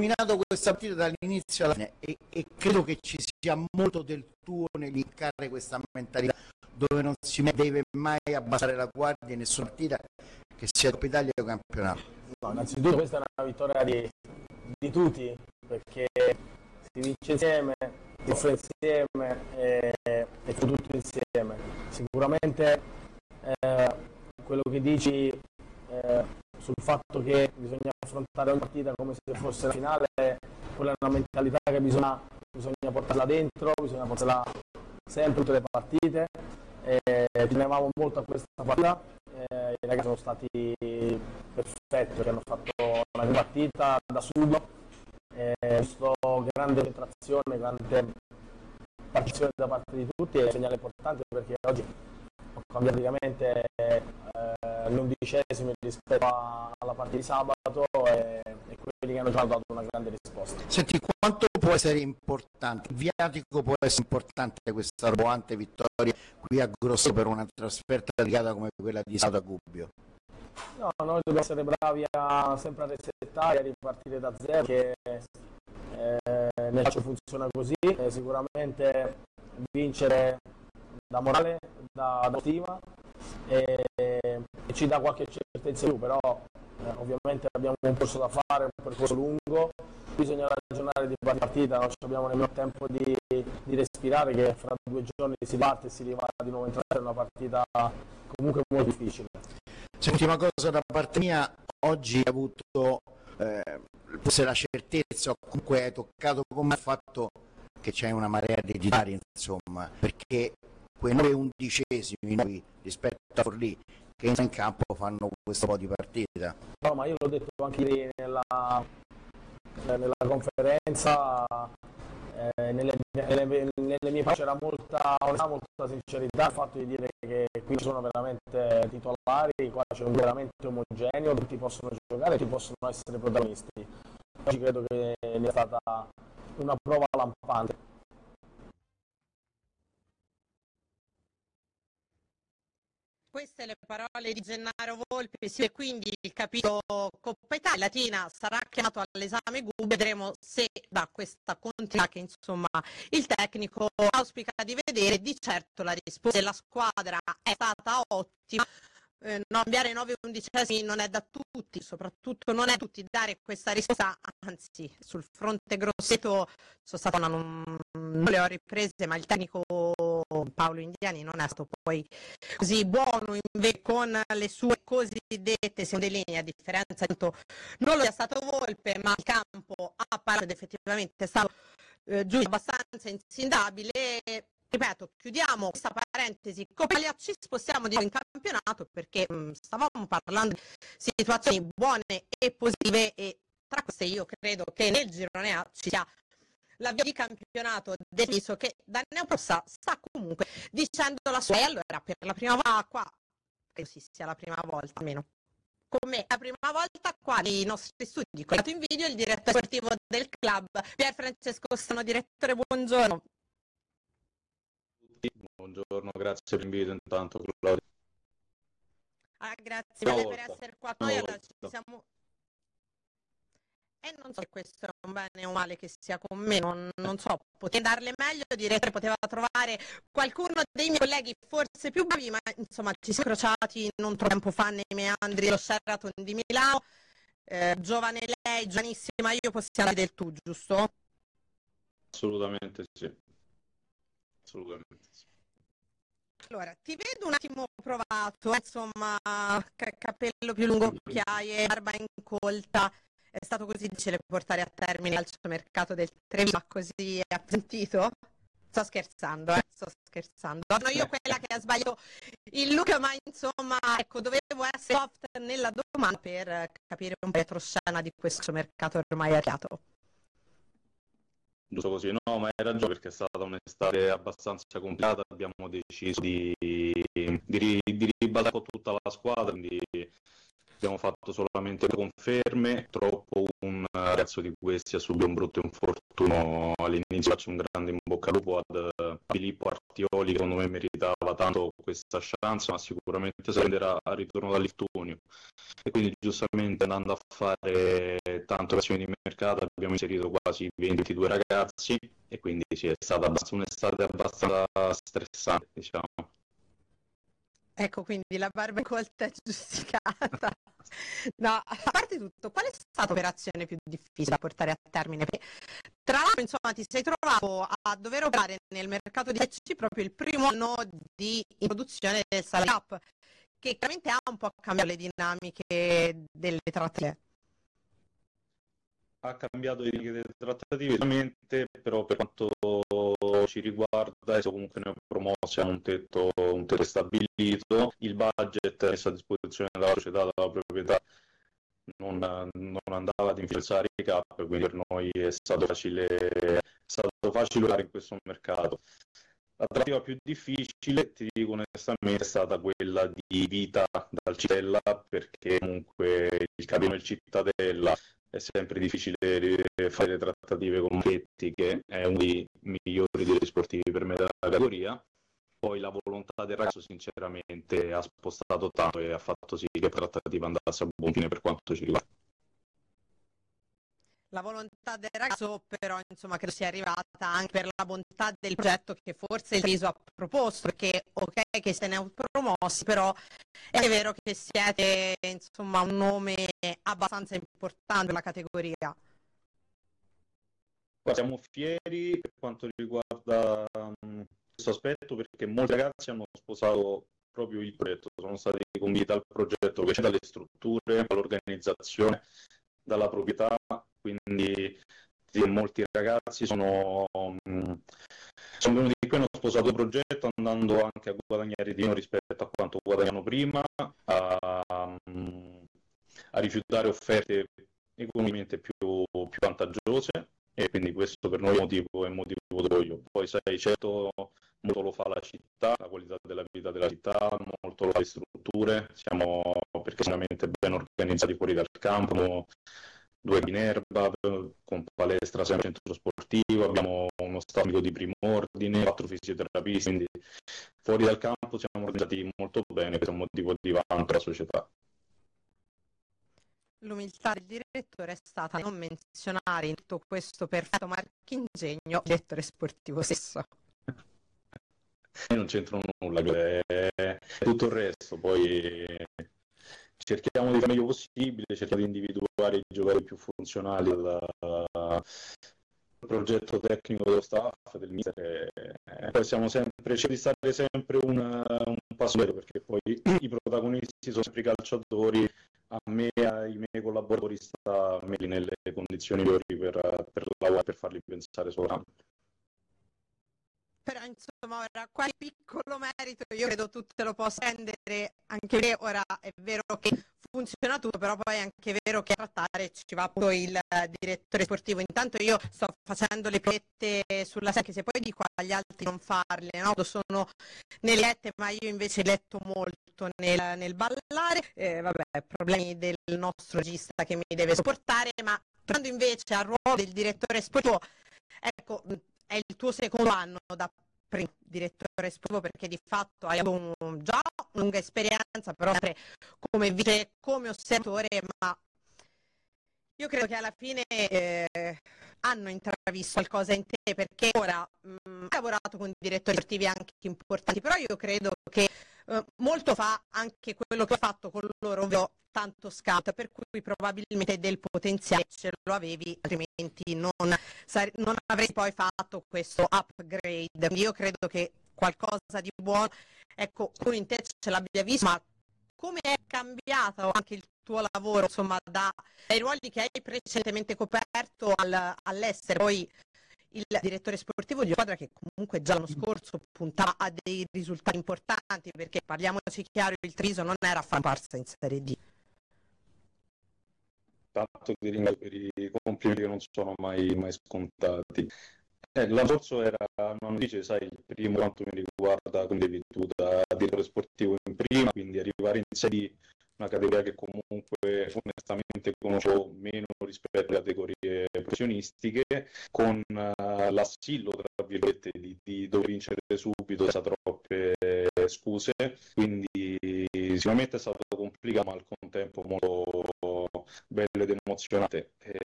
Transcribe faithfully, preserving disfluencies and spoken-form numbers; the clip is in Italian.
dominato questa partita dall'inizio alla fine e, e credo che ci sia molto del tuo nell'incarnare questa mentalità dove non si deve mai abbassare la guardia in nessuna partita, che sia Coppa Italia o campionato. No, innanzitutto questa è una vittoria di, di tutti, perché si vince insieme, si offre insieme e, e fa tutto insieme. Sicuramente eh, quello che dici eh, sul fatto che bisogna affrontare ogni partita come se fosse la finale, quella è una mentalità che bisogna, bisogna portarla dentro, bisogna portarla sempre tutte le partite. Eh, tenevamo molto a questa partita, eh, i ragazzi sono stati perfetti perché hanno fatto una partita da subito, eh, ho visto grande concentrazione, grande partecipazione da parte di tutti, è un segnale importante perché oggi ho cambiato praticamente eh, l'undicesimo rispetto alla partita di sabato e, e quelli che hanno già dato una grande risposta. Senti, quanto può essere importante, il viatico può essere importante questa roboante vittoria qui a Grosso per una trasferta delicata come quella di Sabato a Gubbio? No, noi dobbiamo essere bravi a sempre a resettare, a ripartire da zero, che eh, nel calcio funziona così, eh, sicuramente vincere da morale, da, da stima e, e ci dà qualche certezza in più, però eh, ovviamente abbiamo un corso da fare, un percorso lungo, bisogna ragionare di partita, non abbiamo nemmeno tempo di, di respirare, che fra due giorni si parte e si arriva di nuovo a entrare in una partita comunque molto difficile. Senti, una cosa da parte mia, oggi hai avuto eh, forse la certezza o comunque hai toccato come il fatto che c'è una marea di titolari, insomma, perché quei nove undicesimi nuovi rispetto a Forlì che in campo fanno questo po' di partita. No, ma io l'ho detto anche ieri nella, nella conferenza, eh, nelle, nelle, nelle mie parole c'era molta onestà, molta sincerità, il fatto di dire che qui sono veramente titolari, qua c'è un veramente omogeneo, tutti possono giocare, tutti possono essere protagonisti. Oggi credo che è stata una prova lampante. Queste le parole di Gennaro Volpi, sì, e quindi il capitolo Coppa Italia Latina sarà chiamato all'esame G U, vedremo se da questa continuità che insomma il tecnico auspica di vedere. Di certo la risposta della squadra è stata ottima. Eh, no, inviare nove undicesimi non è da tutti, soprattutto non è da tutti dare questa risposta, anzi sul fronte Grosseto sono stata una, non, non le ho riprese, ma il tecnico Paolo Indiani non è stato poi così buono invece con le sue cosiddette seconde linee, a differenza di non lo è stato Volpe, ma il campo ha parlato ed effettivamente è stato eh, giusto, abbastanza insindabile. Ripeto, chiudiamo questa parentesi Coppa Italia, ci spostiamo di nuovo in campionato perché mh, stavamo parlando di situazioni buone e positive e tra queste io credo che nel girone A ci sia la via di campionato del Viso che da Neoprossa sta comunque dicendo la sua. E allora per la prima volta qua, credo si sia la prima volta almeno, come la prima volta qua nei nostri studi, collegato in video il direttore sportivo del club, Pier Francesco Stano. Direttore, buongiorno. Buongiorno, grazie per l'invito intanto Claudio. Ah, grazie mille per essere qua. Noi allora ci siamo... E non so se questo è un bene o male che sia con me, non, non so, potete darle meglio, direttore poteva trovare qualcuno dei miei colleghi forse più bravi, ma insomma ci siamo crociati non troppo tempo fa nei meandri dello Sheraton di Milano, eh, giovane lei, giovanissima io, possiamo dire del tu, giusto? Assolutamente sì, assolutamente sì. Allora, ti vedo un attimo provato, eh, insomma, ca- capello più lungo, occhiaie, barba incolta. È stato così difficile portare a termine il mercato del Treviso, così appesantito? Sto scherzando, eh, sto scherzando. Sono io quella che ha sbagliato il look, ma insomma, ecco, dovevo essere soft nella domanda per capire un po' retroscena di questo mercato ormai avviato. Giusto così, no, ma hai ragione perché è stata un'estate abbastanza complicata, abbiamo deciso di, di, di ribaltare con tutta la squadra, quindi abbiamo fatto solamente due conferme, troppo un ragazzo di questi ha subito un brutto infortunio all'inizio. Faccio un grande in bocca al lupo ad uh, Filippo Artioli, che secondo me meritava tanto questa chance, ma sicuramente si renderà al ritorno dall'infortunio. E quindi giustamente andando a fare tante operazioni di mercato abbiamo inserito quasi venti ventidue ragazzi e quindi sì, è stata un'estate abbastanza stressante, diciamo. Ecco, quindi la barbacolta è giustificata. No, a parte tutto, qual è stata l'operazione più difficile da portare a termine? Perché, tra l'altro, insomma, ti sei trovato a dover operare nel mercato di Lecce proprio il primo anno di introduzione del Salary Cap, che chiaramente ha un po' cambiato le dinamiche delle trattative. Ha cambiato le dinamiche delle trattative, ovviamente, però per quanto ci riguarda, adesso comunque ne ho promosse a un tetto, un tetto stabilito, il budget messo a disposizione dalla società, dalla proprietà, non, non andava ad infilzare i cap, quindi per noi è stato facile, è stato facile operare in questo mercato. La trattativa più difficile, ti dico onestamente, è stata quella di Vita dal Cittadella, perché comunque il capitano del Cittadella è sempre difficile fare le trattative con Moschetti, che è uno dei migliori direttori sportivi per me della categoria. Poi la volontà del ragazzo sinceramente ha spostato tanto e ha fatto sì che la trattativa andasse a buon fine per quanto ci riguarda. La volontà del ragazzo però insomma credo sia arrivata anche per la bontà del progetto che forse il Treviso ha proposto, perché ok che se ne è promossi, però è vero che siete insomma un nome abbastanza importante per la categoria. Siamo fieri per quanto riguarda um, questo aspetto, perché molti ragazzi hanno sposato proprio il progetto, sono stati convinti dal progetto che c'è, dalle strutture, dall'organizzazione, dalla proprietà, quindi sì, molti ragazzi sono, um, sono venuti qui e hanno sposato il progetto, andando anche a guadagnare di meno rispetto a quanto guadagnano prima, a, um, a rifiutare offerte economicamente più, più vantaggiose. E quindi questo per noi è motivo, è motivo d'orgoglio. Poi sai, certo, molto lo fa la città, la qualità della vita della città, molto lo fa le strutture, siamo perché sicuramente ben organizzati fuori dal campo, due in erba, con palestra sempre centro sportivo, abbiamo uno staff di primo ordine, quattro fisioterapisti, quindi fuori dal campo siamo organizzati molto bene, questo è un motivo di vanto alla società. L'umiltà del direttore è stata non menzionare in tutto questo perfetto marchingegno il direttore sportivo stesso. Io non c'entro nulla, è tutto il resto, poi cerchiamo di fare il meglio possibile, cerchiamo di individuare i giocatori più funzionali al progetto tecnico dello staff, del mister, e poi siamo sempre, cerchiamo di stare sempre un, un passo dietro, perché poi i protagonisti sono sempre i calciatori. A me, ai miei collaboratori, sta meglio nelle condizioni migliori per, per lavorare, per farli pensare solo. Però insomma ora qualche piccolo merito io credo tu te lo possa rendere, anche perché ora è vero che funziona tutto, però poi è anche vero che a trattare ci va appunto il direttore sportivo. Intanto io sto facendo le pette sulla serie, che se poi dico agli altri non farle, no? Sono nelle lette, ma io invece letto molto nel, nel ballare, eh, vabbè, problemi del nostro regista che mi deve sopportare, ma tornando invece al ruolo del direttore sportivo, ecco, è il tuo secondo anno da primo direttore sportivo, perché di fatto hai avuto un, già una lunga esperienza, però sempre come vice, come osservatore, ma io credo che alla fine eh, hanno intravisto qualcosa in te, perché ora mh, hai lavorato con direttori sportivi anche importanti, però io credo che eh, molto fa anche quello che ho fatto con loro, ovvero tanto scout, per cui probabilmente del potenziale ce lo avevi, altrimenti non, non avrei poi fatto questo upgrade. Quindi io credo che qualcosa di buono, ecco, uno in te ce l'abbia visto, ma come è cambiato anche il tuo lavoro, insomma, da, dai ruoli che hai precedentemente coperto al, all'estero, poi il direttore sportivo di una squadra che comunque già l'anno scorso puntava a dei risultati importanti, perché parliamoci chiaro, il Treviso non era comparsa in Serie D. Tanto ti ringrazio per i complimenti che non sono mai, mai scontati. Eh, l'anno scorso era una notizia, sai, il primo quanto mi riguarda, come devi tu, da direttore sportivo in prima, quindi arrivare in Serie D una categoria che comunque onestamente conosco meno rispetto alle categorie professionistiche, con uh, l'assillo, tra virgolette, di, di dover vincere subito senza troppe scuse, quindi sicuramente è stato complicato ma al contempo molto bello ed emozionante.